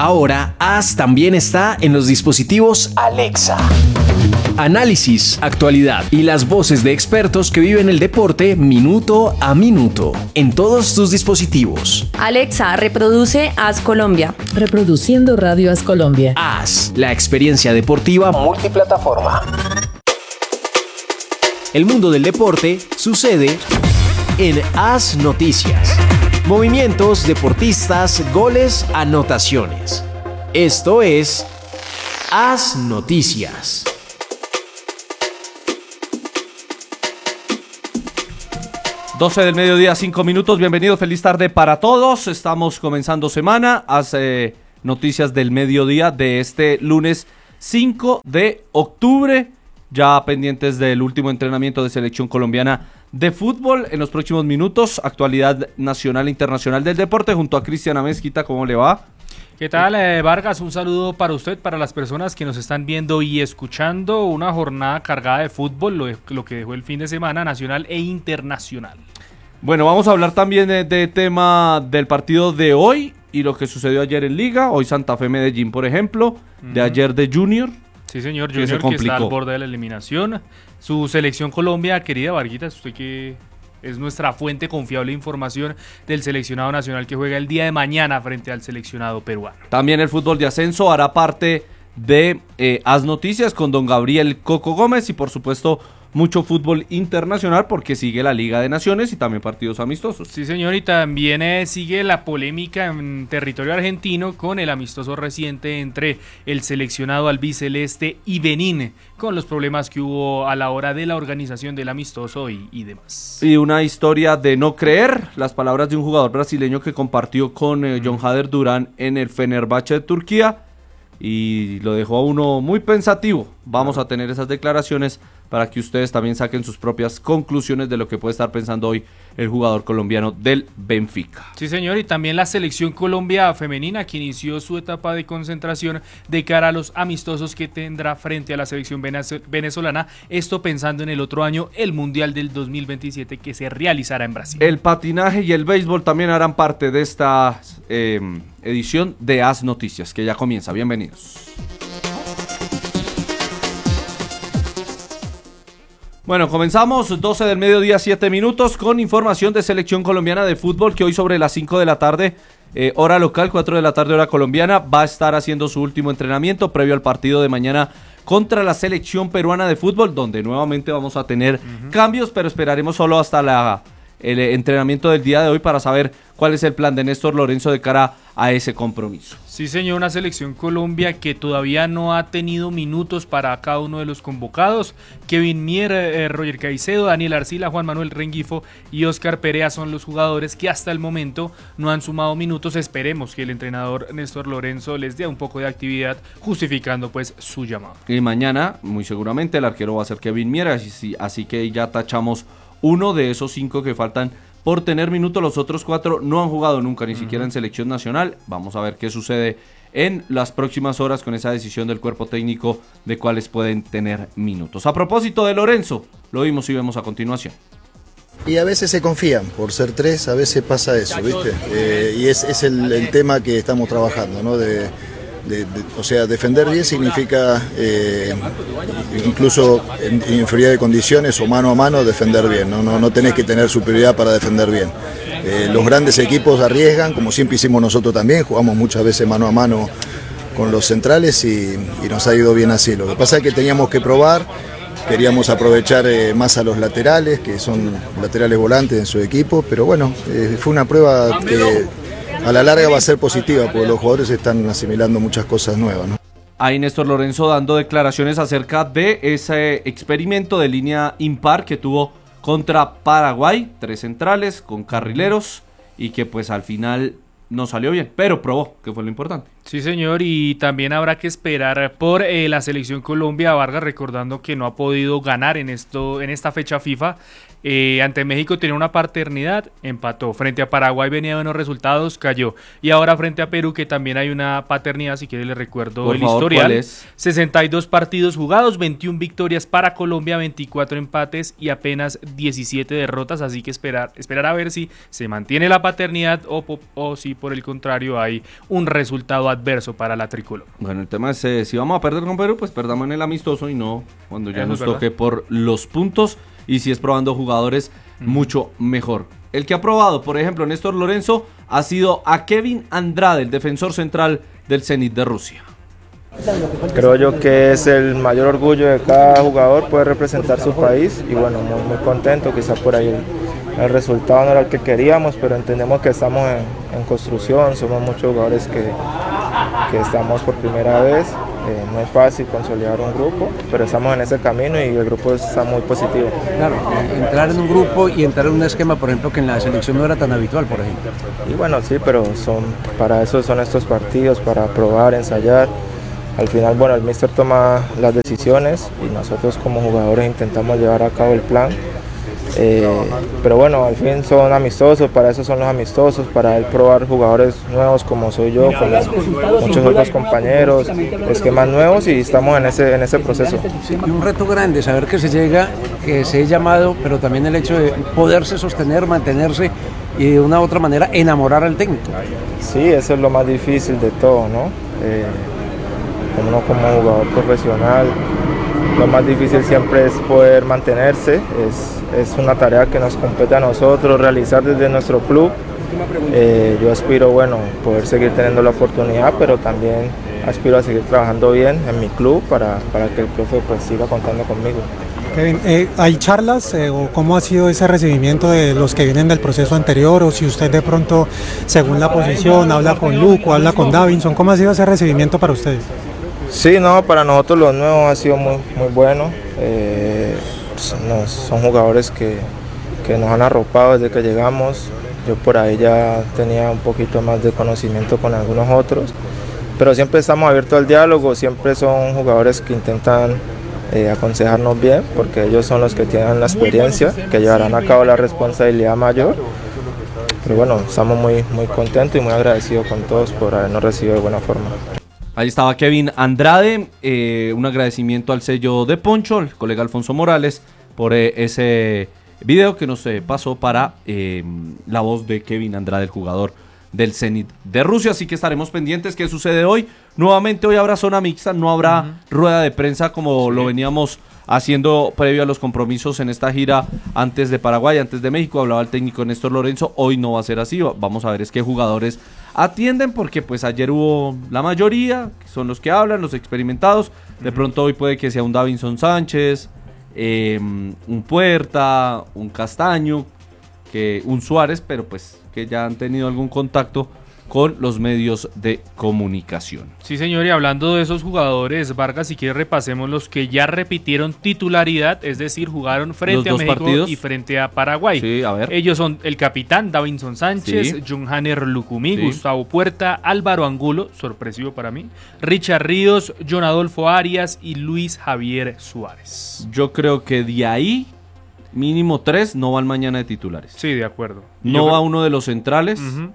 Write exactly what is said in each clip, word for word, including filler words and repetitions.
Ahora, As también está en los dispositivos Alexa. Análisis, actualidad y las voces de expertos que viven el deporte minuto a minuto en todos tus dispositivos. Alexa, reproduce As Colombia. Reproduciendo Radio As Colombia. As, la experiencia deportiva multiplataforma. El mundo del deporte sucede en As Noticias. Movimientos, deportistas, goles, anotaciones. Esto es As Noticias. doce del mediodía, cinco minutos. Bienvenidos, feliz tarde para todos. Estamos comenzando semana. Hace noticias del mediodía de este lunes cinco de octubre. Ya pendientes del último entrenamiento de selección colombiana de fútbol. En los próximos minutos, actualidad nacional e internacional del deporte junto a Cristiana Mezquita. ¿Cómo le va? ¿Qué tal, eh, Vargas? Un saludo para usted, para las personas que nos están viendo y escuchando. Una jornada cargada de fútbol, lo, lo que dejó el fin de semana nacional e internacional. Bueno, vamos a hablar también de, de tema del partido de hoy y lo que sucedió ayer en Liga. Hoy Santa Fe Medellín, por ejemplo, uh-huh. de ayer de Junior. Sí, señor, Junior que, que está al borde de la eliminación. Su selección Colombia, querida Varguitas, usted que es nuestra fuente confiable de información del seleccionado nacional que juega el día de mañana frente al seleccionado peruano. También el fútbol de ascenso hará parte de eh, As Noticias con don Gabriel Coco Gómez y por supuesto mucho fútbol internacional porque sigue la Liga de Naciones y también partidos amistosos. Sí, señor, y también eh, sigue la polémica en territorio argentino con el amistoso reciente entre el seleccionado albiceleste y Benín, con los problemas que hubo a la hora de la organización del amistoso y, y demás. Y una historia de no creer, las palabras de un jugador brasileño que compartió con eh, John Hader Durán en el Fenerbahce de Turquía y lo dejó a uno muy pensativo. Vamos a tener esas declaraciones para que ustedes también saquen sus propias conclusiones de lo que puede estar pensando hoy el jugador colombiano del Benfica. Sí, señor, y también la selección Colombia femenina que inició su etapa de concentración de cara a los amistosos que tendrá frente a la selección venezolana, esto pensando en el otro año, el Mundial del dos mil veintisiete que se realizará en Brasil. El patinaje y el béisbol también harán parte de esta eh, edición de As Noticias, que ya comienza. Bienvenidos. Bueno, comenzamos doce del mediodía, siete minutos con información de selección colombiana de fútbol que hoy sobre las cinco de la tarde, eh, hora local, cuatro de la tarde hora colombiana, va a estar haciendo su último entrenamiento previo al partido de mañana contra la selección peruana de fútbol, donde nuevamente vamos a tener uh-huh. cambios, pero esperaremos solo hasta la, el entrenamiento del día de hoy para saber cuál es el plan de Néstor Lorenzo de cara a ese compromiso. Sí, señor, una selección Colombia que todavía no ha tenido minutos para cada uno de los convocados. Kevin Mier, eh, Roger Caicedo, Daniel Arcila, Juan Manuel Rengifo y Oscar Perea son los jugadores que hasta el momento no han sumado minutos. Esperemos que el entrenador Néstor Lorenzo les dé un poco de actividad, justificando pues su llamado. Y mañana, muy seguramente, el arquero va a ser Kevin Mier, así, así que ya tachamos uno de esos cinco que faltan por tener minutos. Los otros cuatro no han jugado nunca, ni uh-huh. siquiera en selección nacional. Vamos a ver qué sucede en las próximas horas con esa decisión del cuerpo técnico de cuáles pueden tener minutos. A propósito de Lorenzo, lo vimos y vemos a continuación. Y a veces se confían, por ser tres, a veces pasa eso, ¿viste? Eh, y es, es el, el tema que estamos trabajando, ¿no? De, de, de, o sea, defender bien significa eh, incluso en, en inferioridad de condiciones o mano a mano defender bien, ¿no? No, no tenés que tener superioridad para defender bien. Eh, los grandes equipos arriesgan, como siempre hicimos nosotros también, jugamos muchas veces mano a mano con los centrales y, y nos ha ido bien así. Lo que pasa es que teníamos que probar, queríamos aprovechar eh, más a los laterales, que son laterales volantes en su equipo, pero bueno, eh, fue una prueba que a la larga va a ser positiva, porque los jugadores están asimilando muchas cosas nuevas, ¿no? Ahí Néstor Lorenzo dando declaraciones acerca de ese experimento de línea impar que tuvo contra Paraguay, tres centrales con carrileros y que pues al final no salió bien, pero probó, que fue lo importante. Sí, señor, y también habrá que esperar por eh, la selección Colombia, Vargas, recordando que no ha podido ganar en esto en esta fecha FIFA Eh, ante México tenía una paternidad, empató. Frente a Paraguay venía de buenos resultados, cayó. Y ahora frente a Perú, que también hay una paternidad, si quiere le recuerdo Por el favor, historial. ¿cuál es? sesenta y dos partidos jugados, veintiuna victorias para Colombia, veinticuatro empates y apenas diecisiete derrotas. Así que esperar, esperar a ver si se mantiene la paternidad o, o si por el contrario hay un resultado adverso para la tricolor. Bueno, el tema es, eh, si vamos a perder con Perú, pues perdamos en el amistoso y no cuando ya Eso nos es verdad. toque por los puntos. Y si es probando jugadores, mm. mucho mejor. El que ha probado, por ejemplo, Néstor Lorenzo, ha sido a Kevin Andrade, el defensor central del Zenit de Rusia. Creo yo que es el mayor orgullo de cada jugador poder representar su país y bueno, muy, muy contento, quizás por ahí el, el resultado no era el que queríamos, pero entendemos que estamos en, en construcción, somos muchos jugadores que, que estamos por primera vez, eh, no es fácil consolidar un grupo, pero estamos en ese camino y el grupo está muy positivo. Claro, entrar en un grupo y entrar en un esquema, por ejemplo, que en la selección no era tan habitual, por ejemplo. Y bueno, sí, pero son, para eso son estos partidos, para probar, ensayar. Al final, bueno, el míster toma las decisiones y nosotros como jugadores intentamos llevar a cabo el plan. Eh, pero bueno, al fin son amistosos, para eso son los amistosos, para él probar jugadores nuevos como soy yo, como muchos otros compañeros, esquemas nuevos y estamos en ese, en ese proceso. Sí, y un reto grande, saber que se llega, que se es llamado, pero también el hecho de poderse sostener, mantenerse y de una u otra manera enamorar al técnico. Sí, eso es lo más difícil de todo, ¿no? Eh, como uno como jugador profesional, lo más difícil siempre es poder mantenerse, es, es una tarea que nos compete a nosotros realizar desde nuestro club. Eh, yo aspiro, bueno, poder seguir teniendo la oportunidad, pero también aspiro a seguir trabajando bien en mi club para, para que el profe pues siga contando conmigo. Kevin, eh, ¿hay charlas eh, o cómo ha sido ese recibimiento de los que vienen del proceso anterior? O si usted de pronto, según la posición, habla con Luco, habla con Davinson, ¿cómo ha sido ese recibimiento para ustedes? Sí, no, para nosotros los nuevos ha sido muy, muy bueno. Eh, nos, son jugadores que, que nos han arropado desde que llegamos. Yo por ahí ya tenía un poquito más de conocimiento con algunos otros, pero siempre estamos abiertos al diálogo, siempre son jugadores que intentan eh, aconsejarnos bien, porque ellos son los que tienen la experiencia, que llevarán a cabo la responsabilidad mayor. Pero bueno, estamos muy, muy contentos y muy agradecidos con todos por habernos recibido de buena forma. Ahí estaba Kevin Andrade, eh, un agradecimiento al sello de Poncho, el colega Alfonso Morales, por eh, ese video que nos eh, pasó para eh, la voz de Kevin Andrade, el jugador del Zenit de Rusia. Así que estaremos pendientes qué sucede hoy. Nuevamente hoy habrá zona mixta, no habrá uh-huh. rueda de prensa como sí. lo veníamos haciendo previo a los compromisos en esta gira antes de Paraguay, antes de México. Hablaba el técnico Néstor Lorenzo, hoy no va a ser así. Vamos a ver es qué jugadores atienden, porque pues ayer hubo la mayoría, que son los que hablan, los experimentados. De uh-huh. pronto hoy puede que sea un Davinson Sánchez, eh, un Puerta, un Castaño, que un Suárez, pero pues que ya han tenido algún contacto con los medios de comunicación. Sí, señor, y hablando de esos jugadores, Vargas, si quiere repasemos los que ya repitieron titularidad, es decir, jugaron frente a México partidos. y frente a Paraguay. Sí, a ver. Ellos son el capitán Davinson Sánchez, sí. John Hanner Lucumí, sí. Gustavo Puerta, Álvaro Angulo, sorpresivo para mí, Richard Ríos, John Adolfo Arias y Luis Javier Suárez. Yo creo que de ahí mínimo tres no van mañana de titulares. Sí, de acuerdo. No Yo va creo... uno de los centrales, uh-huh.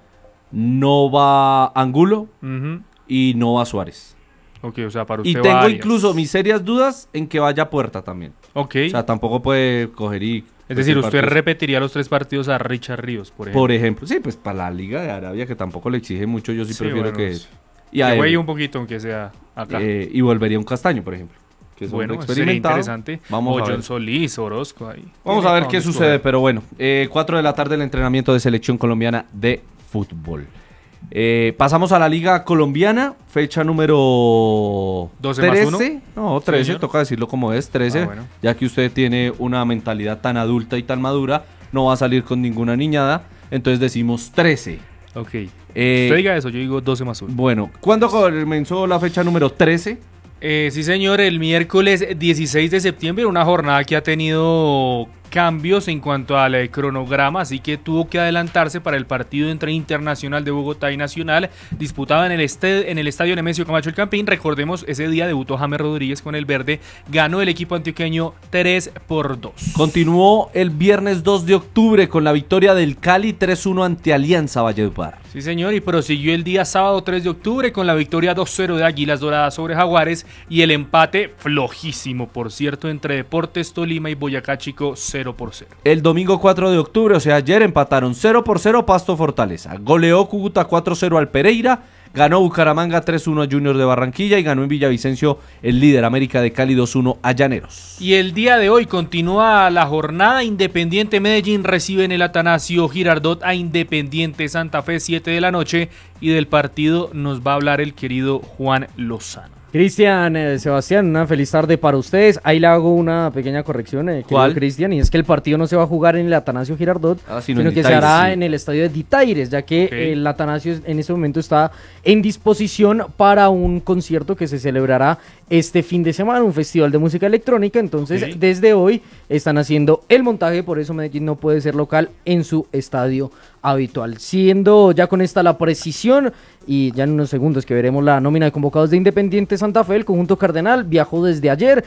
no va Angulo uh-huh. y no va Suárez. Ok, o sea, para usted Y va tengo Arias. Incluso mis serias dudas en que vaya Puerta también. Ok. O sea, tampoco puede coger y... Es decir, usted partidos. repetiría los tres partidos a Richard Ríos, por ejemplo. Por ejemplo, sí, pues para la Liga de Arabia, que tampoco le exige mucho, yo sí, sí prefiero bueno, que... Sí. Y a que él, juegue un poquito, aunque sea acá. Eh, y volvería un Castaño, por ejemplo. Que es bueno, un sería interesante. Vamos o a ver. John Solís, Orozco ahí. Vamos a ver qué sucede, pero bueno. Eh, cuatro de la tarde el entrenamiento de selección colombiana de fútbol. Eh, pasamos a la Liga Colombiana, fecha número doce trece. Más uno. No, trece, Señor. Toca decirlo como es, trece. Ah, bueno. Ya que usted tiene una mentalidad tan adulta y tan madura, no va a salir con ninguna niñada. Entonces decimos trece. Ok. Eh, usted diga eso, yo digo doce más uno. Bueno, ¿cuándo comenzó la fecha número trece? Eh, sí, señor, el miércoles dieciséis de septiembre, una jornada que ha tenido cambios en cuanto al eh, cronograma, así que tuvo que adelantarse para el partido entre Internacional de Bogotá y Nacional, disputado en el, este, en el estadio Nemesio Camacho El Campín. Recordemos, ese día debutó James Rodríguez con el verde, ganó el equipo antioqueño tres por dos. Continuó el viernes dos de octubre con la victoria del Cali tres uno ante Alianza Valledupar. Sí, señor, y prosiguió el día sábado tres de octubre con la victoria dos cero de Águilas Doradas sobre Jaguares y el empate flojísimo, por cierto, entre Deportes Tolima y Boyacá Chico cero por cero. El domingo cuatro de octubre, o sea, ayer empataron cero por cero Pasto Fortaleza. Goleó Cúcuta cuatro cero al Pereira. Ganó Bucaramanga tres uno a Junior de Barranquilla y ganó en Villavicencio el líder América de Cali dos uno a Llaneros. Y el día de hoy continúa la jornada. Independiente Medellín recibe en el Atanasio Girardot a Independiente Santa Fe, siete de la noche, y del partido nos va a hablar el querido Juan Lozano. Cristian, eh, Sebastián, una feliz tarde para ustedes. Ahí le hago una pequeña corrección, eh, ¿Cuál? Cristian, y es que el partido no se va a jugar en el Atanasio Girardot, ah, sino, sino en que Ditaires, se hará sí. en el estadio de Ditaires, ya que Okay. el Atanasio en este momento está en disposición para un concierto que se celebrará este fin de semana, un festival de música electrónica. Entonces, Okay. desde hoy están haciendo el montaje, por eso Medellín no puede ser local en su estadio habitual. Siendo ya con esta la precisión, y ya en unos segundos que veremos la nómina de convocados de Independiente Santa Fe, el conjunto cardenal viajó desde ayer